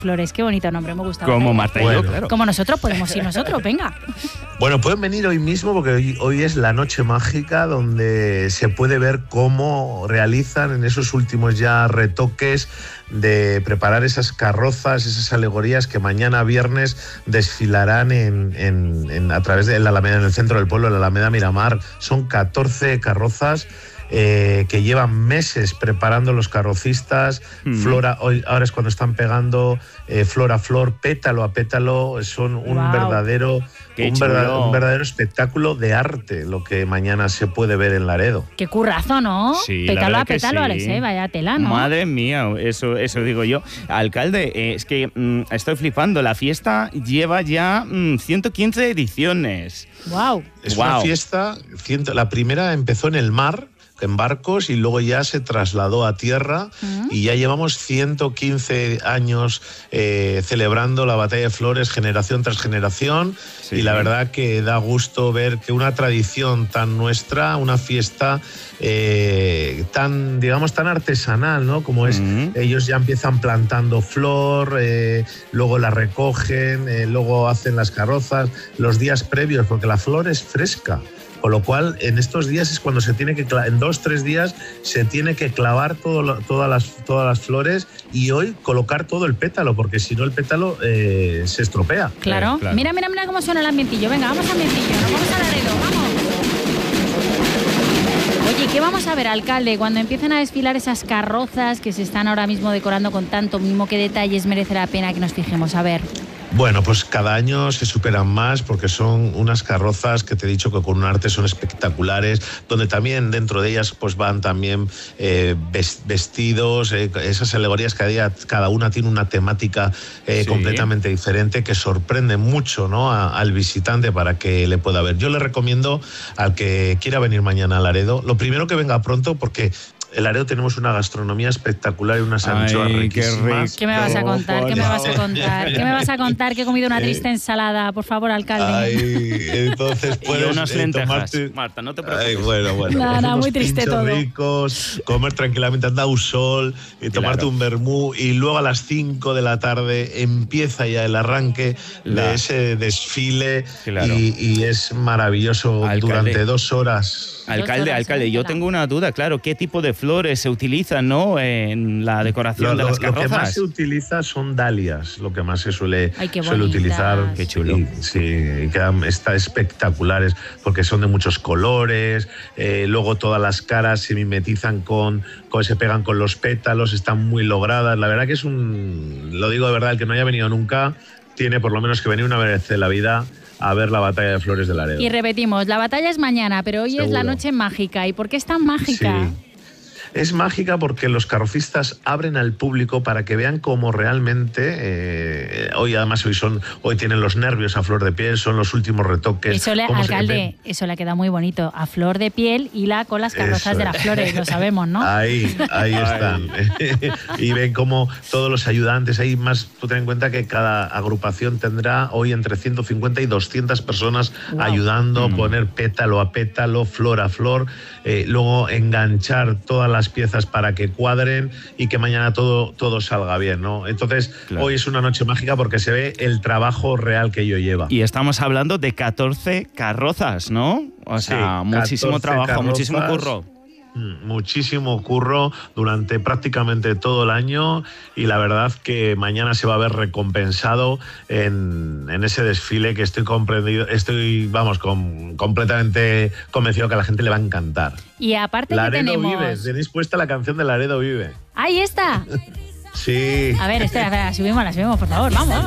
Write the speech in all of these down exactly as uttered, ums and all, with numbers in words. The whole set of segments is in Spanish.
Flores, qué bonito nombre, me gusta. Como Marta y yo, claro. Como nosotros, podemos ir nosotros, venga. Bueno, pueden venir hoy mismo porque hoy, hoy es la noche mágica donde se puede ver cómo realizan en esos últimos ya retoques de preparar esas carrozas, esas alegorías que mañana viernes desfilarán en, en, en, a través de la Alameda, en el centro del pueblo, la Alameda Miramar. Son catorce carrozas Eh, que llevan meses preparando los carrocistas, mm. flora, hoy, ahora es cuando están pegando eh, flor a flor, pétalo a pétalo, son un wow. verdadero un, verdad, un verdadero espectáculo de arte lo que mañana se puede ver en Laredo. Qué currazo, ¿no? Sí, pétalo a que pétalo, sí. Alex, ¿eh? Vaya tela, ¿no? Madre mía, eso, eso digo yo. Alcalde, eh, es que mmm, estoy flipando, la fiesta lleva ya mmm, ciento quince ediciones. Wow. Es wow. una fiesta, la primera empezó en el mar, en barcos, y luego ya se trasladó a tierra uh-huh. y ya llevamos ciento quince años eh, celebrando la Batalla de Flores generación tras generación sí. y la verdad que da gusto ver que una tradición tan nuestra, una fiesta eh, tan, digamos, tan artesanal, ¿no? Como es, uh-huh. ellos ya empiezan plantando flor, eh, luego la recogen, eh, luego hacen las carrozas, los días previos, porque la flor es fresca. Con lo cual, en estos días es cuando se tiene que, en dos, tres días, se tiene que clavar todo, todas, las, todas las flores y hoy colocar todo el pétalo, porque si no el pétalo eh, se estropea. Claro. Eh, claro. Mira, mira, mira cómo suena el ambientillo. Venga, vamos al ambientillo, nos vamos a Laredo, vamos. Oye, ¿qué vamos a ver, alcalde? Cuando empiecen a desfilar esas carrozas que se están ahora mismo decorando con tanto mimo, ¿qué detalles merece la pena que nos fijemos? A ver. Bueno, pues cada año se superan más porque son unas carrozas que te he dicho que con un arte son espectaculares, donde también dentro de ellas pues van también eh, vestidos, eh, esas alegorías cada día, cada una tiene una temática eh, sí. completamente diferente que sorprende mucho, ¿no? a, al visitante para que le pueda ver. Yo le recomiendo al que quiera venir mañana a Laredo, lo primero que venga pronto porque en Laredo tenemos una gastronomía espectacular y unas anchoas riquísimas. ¿Qué me vas a contar? ¿Qué me vas a contar? ¿Qué me vas a contar? Que he comido una triste ensalada, por favor, alcalde. Ay, entonces puedes y unas eh, lentejas. tomarte... Marta, no te preocupes. Ay, bueno, bueno. Nada, nada, muy triste todo. Ricos, comer tranquilamente, andar un sol, y tomarte claro. un vermú y luego a las cinco de la tarde empieza ya el arranque La... de ese desfile claro. y, y es maravilloso alcalde. Durante dos horas. Alcalde, alcalde, yo tengo una duda, claro, ¿qué tipo de flores se utilizan, ¿no? En la decoración lo, de las carrozas. Lo que más se utiliza son dalias, lo que más se suele, Ay, qué suele utilizar. Qué chulo. Y, sí, y quedan está espectaculares porque son de muchos colores, eh, luego todas las caras se mimetizan con, con, se pegan con los pétalos, están muy logradas. La verdad que es un, lo digo de verdad, el que no haya venido nunca, tiene por lo menos que venir una vez en la vida a ver la Batalla de Flores de Laredo. Y repetimos, la batalla es mañana, pero hoy Seguro. Es la noche mágica. ¿Y por qué es tan mágica? Sí. Es mágica porque los carrocistas abren al público para que vean cómo realmente eh, hoy además hoy son hoy tienen los nervios a flor de piel, son los últimos retoques. Eso le, alcalde, eso le queda muy bonito, a flor de piel y la con las carrozas de las flores, lo sabemos, ¿no? Ahí, ahí están. Y ven cómo todos los ayudantes, hay más, tú ten en cuenta que cada agrupación tendrá hoy entre ciento cincuenta y doscientas personas wow. ayudando, mm. poner pétalo a pétalo, flor a flor, eh, luego enganchar todas las piezas para que cuadren y que mañana todo, todo salga bien, ¿no? Entonces, claro. hoy es una noche mágica porque se ve el trabajo real que ello lleva. Y estamos hablando de catorce carrozas, ¿no? O sea, sí, muchísimo trabajo, carrozas, muchísimo curro. Muchísimo curro durante prácticamente todo el año y la verdad que mañana se va a ver recompensado en, en ese desfile que estoy comprendido, estoy, vamos, con, completamente convencido que a la gente le va a encantar. Y aparte Laredo que tenemos... Vive, tenéis puesta la canción de Laredo Vive. ¡Ahí está! Sí. A ver, espera, espera, la subimos, la subimos, por favor, vamos.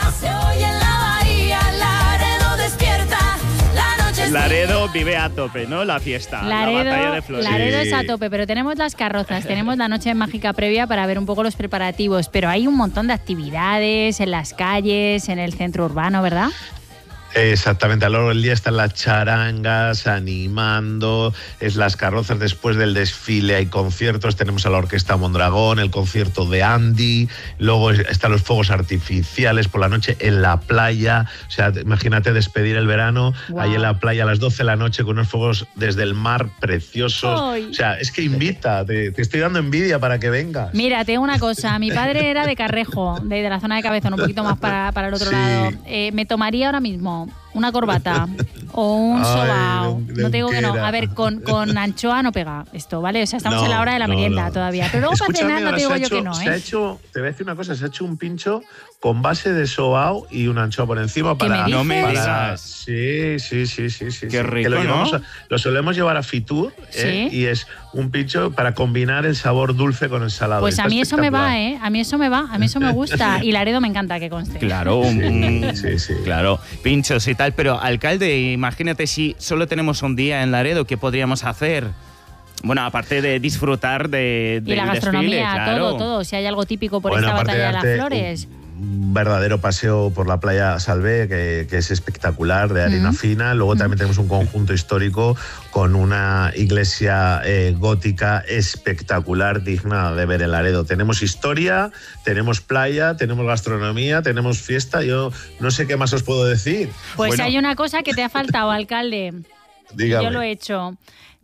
Laredo vive a tope, ¿no? La fiesta, Laredo, la batalla de Flores. Laredo sí. es a tope, pero tenemos las carrozas, tenemos la noche mágica previa para ver un poco los preparativos, pero hay un montón de actividades en las calles, en el centro urbano, ¿verdad? Exactamente, a lo largo del día están las charangas animando, es las carrozas después del desfile, hay conciertos, tenemos a la Orquesta Mondragón, el concierto de Andy, luego están los fuegos artificiales por la noche en la playa, o sea, imagínate despedir el verano, wow. ahí en la playa a las doce de la noche con unos fuegos desde el mar preciosos, Ay. o sea, es que invita, te, te estoy dando envidia para que vengas. Mira, te digo una cosa, mi padre era de Carrejo, de, de la zona de Cabezón, un poquito más para, para el otro sí. lado, eh, me tomaría ahora mismo una corbata o un sobao, no te digo que no, a ver, con, con anchoa no pega esto, ¿vale? O sea, estamos no, en la hora de la no, merienda no. todavía, pero luego para cenar no te digo yo hecho, que no, ¿eh? Se ha hecho, te voy a decir una cosa, se ha hecho un pincho con base de sobao y una anchoa por encima para... ¿Me no me para, digas. Sí, sí, sí, sí, sí. Qué sí. rico, que lo, ¿no? a, lo solemos llevar a Fitur, ¿eh? ¿Sí? Y es un pincho para combinar el sabor dulce con el salado. Pues Está a mí eso me va, ¿eh? A mí eso me va, a mí eso me gusta. Y Laredo me encanta que conste. Claro, sí, sí, sí. claro, pinchos y tal. Pero, alcalde, imagínate si solo tenemos un día en Laredo, ¿qué podríamos hacer? Bueno, aparte de disfrutar de, de y la gastronomía, desfile, claro. todo, todo. Si hay algo típico por bueno, esta batalla de, de las flores. Un verdadero paseo por la playa Salvé, que, que es espectacular, de arena mm. fina. Luego mm. también tenemos un conjunto histórico con una iglesia eh, gótica espectacular, digna de ver en Laredo. Tenemos historia, tenemos playa, tenemos gastronomía, tenemos fiesta. Yo no sé qué más os puedo decir. Pues bueno. hay una cosa que te ha faltado, alcalde. Dígame. Yo lo he hecho.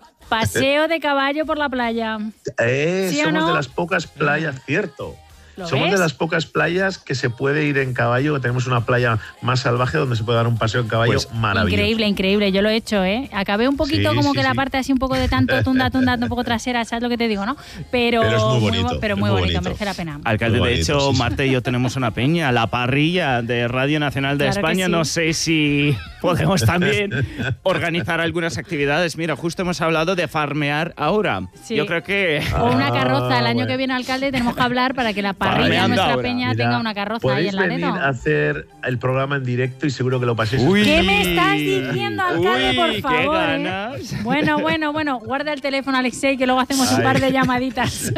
Paseo de caballo por la playa. Eh, ¿Sí somos no? de las pocas playas, cierto. Somos ves? de las pocas playas que se puede ir en caballo. Tenemos una playa más salvaje donde se puede dar un paseo en caballo pues, maravilloso. Increíble, increíble. Yo lo he hecho, ¿eh? Acabé un poquito sí, como sí, que sí. la parte así un poco de tanto tunda, tunda, un poco trasera, ¿sabes lo que te digo, no? Pero, pero es muy bonito. Muy, pero muy, muy bonito, bonito, merece la pena. Alcalde, muy de bonito, hecho, sí, Marta y yo tenemos una peña, la parrilla de Radio Nacional de claro España. sí. No sé si podemos también organizar algunas actividades. Mira, justo hemos hablado de farmear ahora. Sí. Yo creo que... O una carroza. El año bueno. que viene, alcalde, tenemos que hablar para que la parrilla de nuestra ahora. peña Mira, tenga una carroza ahí en Laredo. Podéis venir a hacer el programa en directo y seguro que lo paséis. Uy, ¿Qué me estás diciendo, alcalde, uy, por favor? Qué ¿eh? ganas. Bueno, bueno, bueno. Guarda el teléfono, Alexei, que luego hacemos Ay. un par de llamaditas.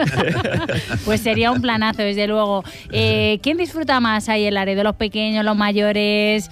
Pues sería un planazo, desde luego. Eh, ¿Quién disfruta más ahí en Laredo? ¿Los pequeños, los mayores?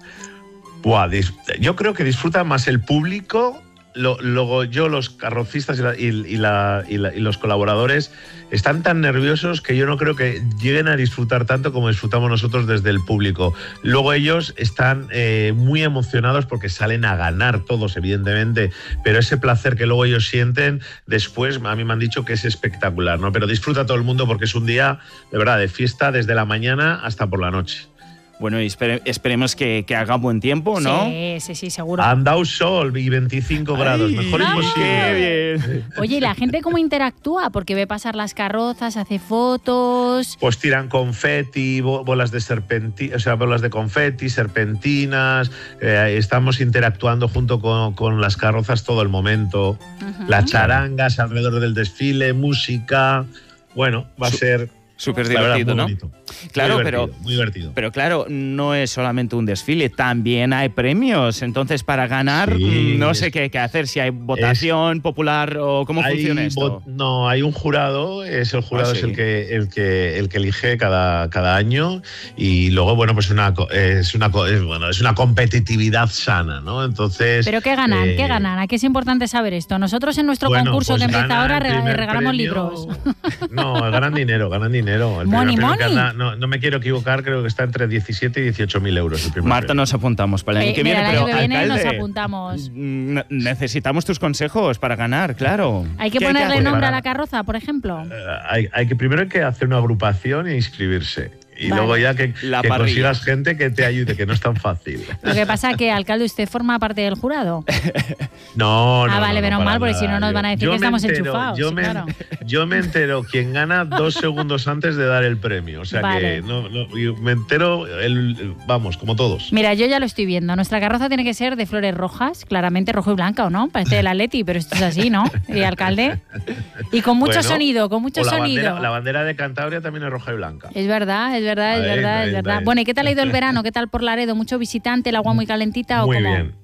Buah, yo creo que disfruta más el público. Luego yo, los carrocistas y, la, y, y, la, y, la, y los colaboradores están tan nerviosos que yo no creo que lleguen a disfrutar tanto como disfrutamos nosotros desde el público. Luego ellos están eh, muy emocionados porque salen a ganar todos, evidentemente, pero ese placer que luego ellos sienten después, a mí me han dicho que es espectacular, ¿no? Pero disfruta todo el mundo porque es un día, de verdad, de fiesta desde la mañana hasta por la noche. Bueno, y espere, esperemos que, que haga buen tiempo, ¿no? Sí, sí, sí, seguro. Han dado sol y veinticinco Ay, grados, mejor imposible. Bien. Oye, ¿y la gente cómo interactúa? Porque ve pasar las carrozas, hace fotos... Pues tiran confeti, bolas de serpenti, o sea, bolas de confeti, serpentinas, eh, estamos interactuando junto con, con las carrozas todo el momento, uh-huh. las charangas alrededor del desfile, música, bueno, va a ser... Súper divertido, ¿no? Bonito. Claro, muy pero, muy divertido. pero claro, no es solamente un desfile, también hay premios. Entonces, para ganar, sí, no es, sé qué, qué hacer, si hay votación es, popular o cómo funciona esto. No, hay un jurado, es el jurado ah, sí. es el que, el que el que elige cada, cada año y luego, bueno, pues una, es, una, es, bueno, es una competitividad sana, ¿no? Entonces... ¿Pero qué ganan? Eh, ¿Qué ganan? ¿A qué es importante saber esto? Nosotros en nuestro bueno, concurso pues que empieza ahora regalamos premio, libros. No, ganan dinero, ganan dinero. El money, money. Anda, no, no me quiero equivocar, creo que está entre diecisiete y dieciocho mil euros el primer Marta, premio. Nos apuntamos para el año eh, que viene, mira, el pero año que viene alcalde, nos apuntamos. Necesitamos tus consejos para ganar, claro. Hay que ponerle hay que nombre para... a la carroza, por ejemplo. Uh, hay, hay que primero hay que hacer una agrupación e inscribirse. Y vale. luego ya que, que consigas gente que te ayude, que no es tan fácil. Lo que pasa es que, alcalde, ¿usted forma parte del jurado? No, no. Ah, vale, no, menos no, mal, porque nada. si no nos van a decir yo que estamos entero, enchufados. Yo, sí, me, claro. yo me entero quien gana dos segundos antes de dar el premio. O sea vale. que no, no, yo me entero, el, el, vamos, como todos. Mira, yo ya lo estoy viendo. Nuestra carroza tiene que ser de flores rojas, claramente rojo y blanca, ¿o no? Parece el Atleti, pero esto es así, ¿no? Y alcalde. Y con mucho bueno, sonido, con mucho la sonido. Bandera, la bandera de Cantabria también es roja y blanca. Es verdad, es verdad, es ahí, verdad, ahí, es verdad. ahí. Bueno, ¿y qué tal ha ido el verano? ¿Qué tal por Laredo? ¿Mucho visitante, el agua muy calentita o muy cómo? Bien.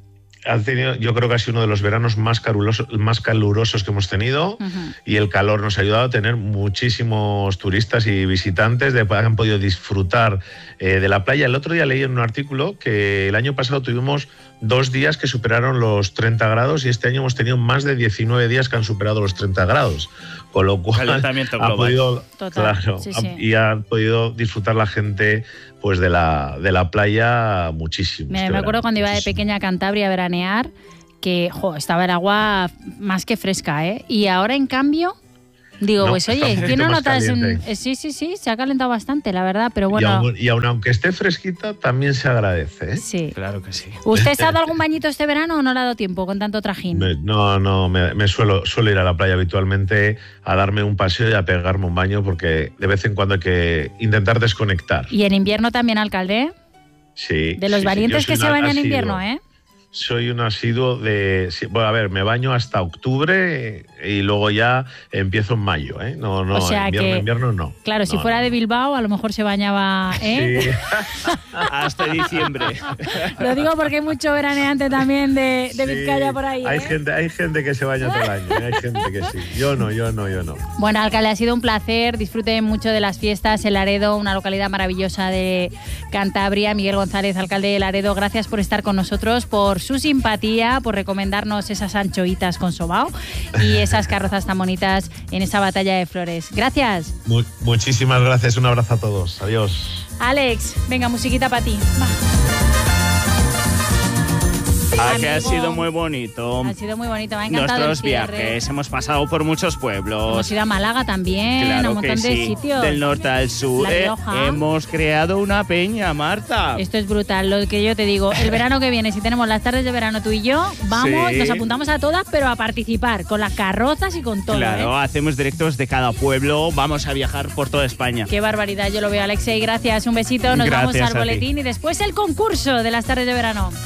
ha tenido, yo creo que ha sido uno de los veranos más calurosos, más calurosos que hemos tenido, uh-huh. y el calor nos ha ayudado a tener muchísimos turistas y visitantes de, han podido disfrutar eh, de la playa. El otro día leí en un artículo que el año pasado tuvimos dos días que superaron los treinta grados y este año hemos tenido más de diecinueve días que han superado los treinta grados, con lo cual ha podido, Total, claro, sí, sí. y ha podido disfrutar la gente pues de la, de la playa muchísimo. Me, este me acuerdo verano, cuando iba de muchísimo. pequeña a Cantabria a veranear, que jo, estaba el agua más que fresca, ¿eh? Y ahora, en cambio, digo, No, pues está oye, un ¿qué poquito no más notas? Un... caliente. Sí, sí, sí, se ha calentado bastante, la verdad, pero bueno. Y aun, y aun aunque esté fresquita, también se agradece, ¿eh? Sí. Claro que sí. ¿Usted se ha dado algún bañito este verano o no le ha dado tiempo con tanto trajín? Me- no, no, me, me suelo, suelo ir a la playa habitualmente a darme un paseo y a pegarme un baño porque de vez en cuando hay que intentar desconectar. Y en invierno también, alcalde. Sí. De los sí, valientes sí, yo que soy se un bañan en asiduo. invierno, ¿eh? Soy un asiduo de... sí, bueno, a ver, me baño hasta octubre y luego ya empiezo en mayo, ¿eh? No, no, O sea invierno, que- invierno no. Claro, si No, fuera no. de Bilbao, a lo mejor se bañaba, ¿eh? Sí. Hasta diciembre. Lo digo porque hay mucho veraneante también de, de Sí. Vizcaya por ahí, Hay ¿eh? gente, hay gente que se baña todo el año, ¿eh? Hay gente que sí. Yo no, yo no, yo no. Bueno, alcalde, ha sido un placer. Disfruten mucho de las fiestas en Laredo, una localidad maravillosa de Cantabria. Miguel González, alcalde de Laredo, gracias por estar con nosotros, por su simpatía, por recomendarnos esas anchoitas con sobao y esas carrozas tan bonitas en esa batalla de flores. Gracias. Mu- muchísimas gracias, un abrazo a todos. Adiós. Alex, venga, musiquita para ti. Va. Ah, que ha Amigo. sido muy bonito. Ha sido muy bonito, me ha encantado Nuestros el cierre. viajes, hemos pasado por muchos Hemos pueblos. ido a Málaga también, Claro a un montón que de sí. sitios. Del norte al sur. La Eh, Rioja. hemos creado una peña, Marta. Esto es brutal, lo que yo te digo. El verano que viene, si tenemos las tardes de verano tú y yo, vamos, Sí. nos apuntamos a todas, pero a participar, con las carrozas y con todo. Claro, ¿eh? hacemos directos de cada pueblo, vamos a viajar por toda España. Qué barbaridad, yo lo veo, Alexei. Gracias, un besito, nos Gracias vamos a al ti. boletín y después el concurso de las tardes de verano.